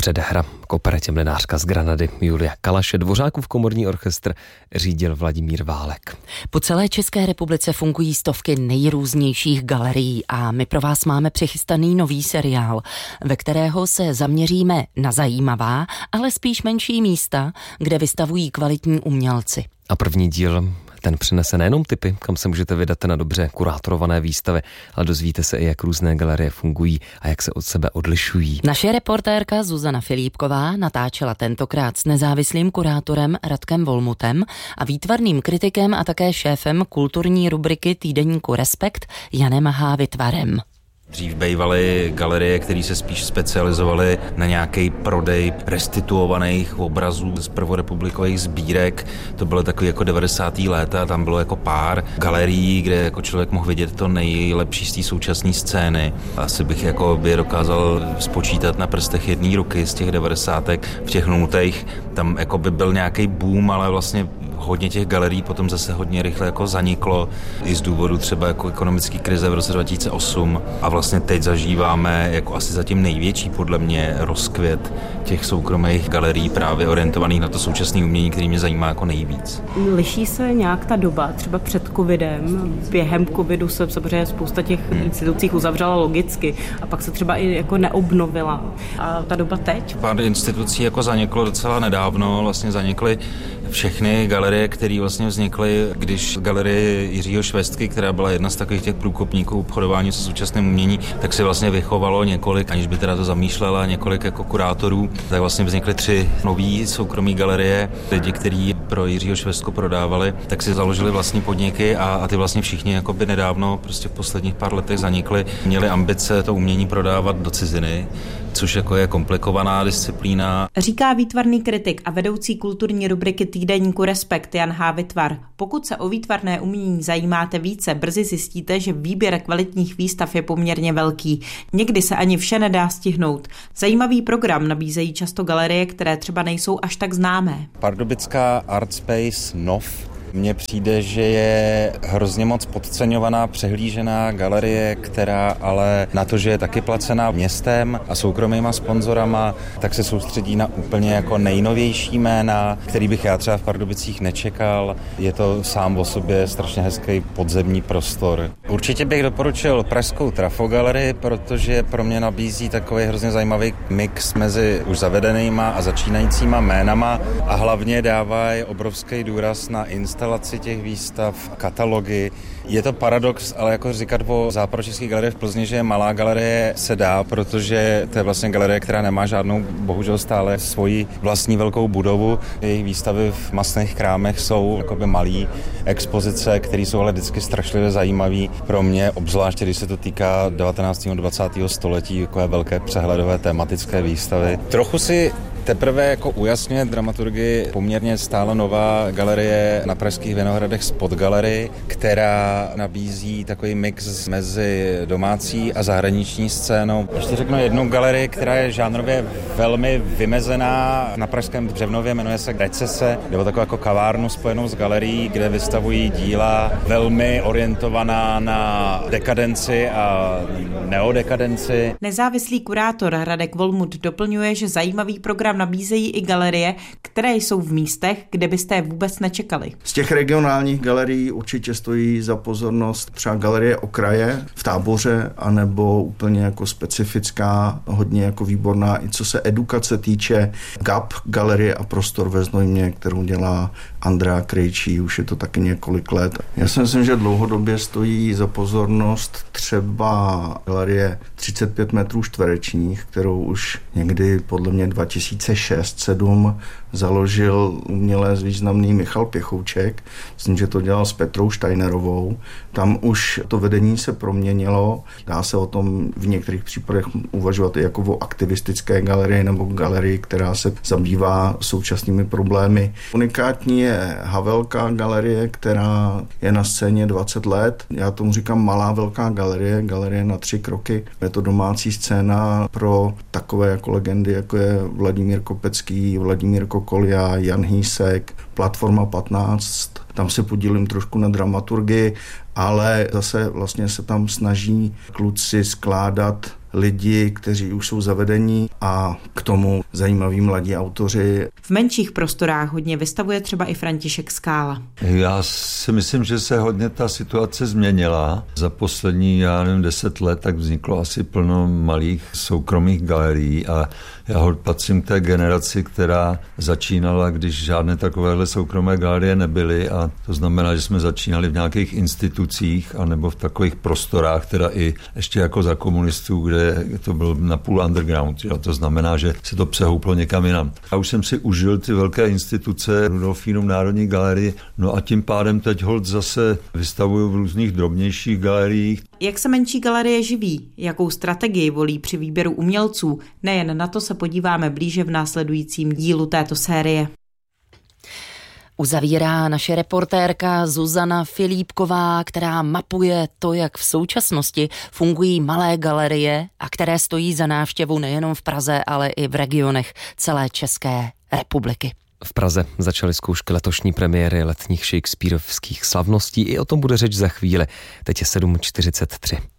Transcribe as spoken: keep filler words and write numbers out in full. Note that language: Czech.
předehra. K operetě Mlynářka z Granady Julia Kalaše, Dvořákův komorní orchestr řídil Vladimír Válek. Po celé České republice fungují stovky nejrůznějších galerií a my pro vás máme přichystaný nový seriál, ve kterého se zaměříme na zajímavá, ale spíš menší místa, kde vystavují kvalitní umělci. A první díl ten přinese nejenom tipy, kam se můžete vydat na dobře kurátorované výstavy, ale dozvíte se i, jak různé galerie fungují a jak se od sebe odlišují. Naše reportérka Zuzana Filipková natáčela tentokrát s nezávislým kurátorem Radkem Volmutem a výtvarným kritikem a také šéfem kulturní rubriky týdeníku Respekt Janem Hávitvarem. Dřív bývaly galerie, které se spíš specializovaly na nějaký prodej restituovaných obrazů z prvorepublikových sbírek. To bylo takový jako devadesátá léta, tam bylo jako pár galerií, kde jako člověk mohl vidět to nejlepší z té současné scény. Asi bych jako by dokázal spočítat na prstech jedné ruky z těch devadesátek. V těch nultých tam jako by byl nějaký boom, ale vlastně hodně těch galerií potom zase hodně rychle jako zaniklo i z důvodu třeba jako ekonomické krize v roce dva tisíce osm a vlastně teď zažíváme jako asi zatím největší podle mě rozkvět těch soukromých galerií právě orientovaných na to současné umění, který mě zajímá jako nejvíc. Liší se nějak ta doba, třeba před covidem, během covidu se samozřejmě spousta těch hmm. institucí uzavřela logicky a pak se třeba i jako neobnovila. A ta doba teď? Pár institucí jako zaniklo docela nedávno, vlastně zanikly všechny galerie, které vlastně vznikly, když galerie Jiřího Švestky, která byla jedna z takových těch průkopníků obchodování se současným umění, tak se vlastně vychovalo několik, aniž by teda to zamýšlela, několik jako kurátorů, tak vlastně vznikly tři nový soukromí galerie. Lidi, kteří pro Jiřího Švestku prodávali, tak si založili vlastní podniky a, a ty vlastně všichni jakoby nedávno, prostě v posledních pár letech zanikly, měli ambice to umění prodávat do ciziny, což jako je komplikovaná disciplína. Říká výtvarný kritik a vedoucí kulturní rubriky týdeníku Respekt Jan Hávitvar. Pokud se o výtvarné umění zajímáte více, brzy zjistíte, že výběr kvalitních výstav je poměrně velký. Někdy se ani vše nedá stihnout. Zajímavý program nabízejí často galerie, které třeba nejsou až tak známé. Pardubická Artspace Nov mně přijde, že je hrozně moc podceňovaná, přehlížená galerie, která ale na to, že je taky placená městem a soukromýma sponzorama, tak se soustředí na úplně jako nejnovější jména, který bych já třeba v Pardubicích nečekal. Je to sám o sobě strašně hezký podzemní prostor. Určitě bych doporučil pražskou Trafogalerii, protože pro mě nabízí takový hrozně zajímavý mix mezi už zavedenýma a začínajícíma jménama a hlavně dávají obrovský důraz na instalaci těch výstav, katalogy. Je to paradox, ale jako říkat o západočeské galerii v Plzni, že je malá galerie, se dá, protože to je vlastně galerie, která nemá žádnou, bohužel stále svoji vlastní velkou budovu. Jejich výstavy v masných krámech jsou jakoby malý expozice, které jsou ale vždycky strašlivě zajímavé pro mě, obzvláště když se to týká devatenáctého dvacátého století, takové velké přehledové tematické výstavy. Trochu si teprve jako ujasňuje dramaturgii poměrně stále nová galerie na pražských Vinohradech Spot Gallery, která nabízí takový mix mezi domácí a zahraniční scénou. Ještě řeknu jednu galerii, která je žánrově velmi vymezená na pražském Břevnově, jmenuje se Recese, nebo takovou jako kavárnu spojenou s galerií, kde vystavují díla velmi orientovaná na dekadenci a neodekadenci. Nezávislý kurátor Radek Volmut doplňuje, že zajímavý program nabízejí i galerie, které jsou v místech, kde byste je vůbec nečekali. Z těch regionálních galerií určitě stojí za pozornost třeba galerie Okraje v Táboře, anebo úplně jako specifická, hodně jako výborná, i co se edukace týče, Gap, galerie a prostor ve Znojmě, kterou dělá Andrea Krejčí, už je to taky několik let. Já si myslím, že dlouhodobě stojí za pozornost třeba galerie třicet pět metrů čtverečních, kterou už někdy podle mě dva tisíce šest sedm založil umělec významný Michal Pěchouček. Myslím, že to dělal s Petrou Steinerovou. Tam už to vedení se proměnilo. Dá se o tom v některých případech uvažovat i jako o aktivistické galerii nebo galerii, která se zabývá současnými problémy. Unikátní je Havelka galerie, která je na scéně dvacet let. Já tomu říkám malá velká galerie, galerie na tři kroky. Je to domácí scéna pro takové jako legendy, jako je Vladimír Kopecký, Vladimír Kokolia, Jan Hýsek, Platforma patnáct. Tam se podílím trošku na dramaturgii, ale zase vlastně se tam snaží kluci skládat lidi, kteří už jsou zavedení a k tomu zajímaví mladí autoři. V menších prostorách hodně vystavuje třeba i František Skála. Já si myslím, že se hodně ta situace změnila. Za poslední, já nevím, deset let tak vzniklo asi plno malých soukromých galerií a já hod patřím k té generaci, která začínala, když žádné takovéhle soukromé galerie nebyly, a to znamená, že jsme začínali v nějakých institucích anebo v takových prostorách, teda i ještě jako za komunistů, kde to byl napůl underground. Jo. To znamená, že se to přehouplo někam jinam. Já už jsem si užil ty velké instituce, Rudolfínum Národní galerii, no a tím pádem teď holt zase vystavuju v různých drobnějších galeriích. Jak se menší galerie živí? Jakou strategii volí při výběru umělců? Nejen na to se podíváme blíže v následujícím dílu této série. Uzavírá naše reportérka Zuzana Filipková, která mapuje to, jak v současnosti fungují malé galerie a které stojí za návštěvu nejenom v Praze, ale i v regionech celé České republiky. V Praze začaly zkoušky letošní premiéry letních shakespearovských slavností. I o tom bude řeč za chvíli. Teď je sedm čtyřicet tři.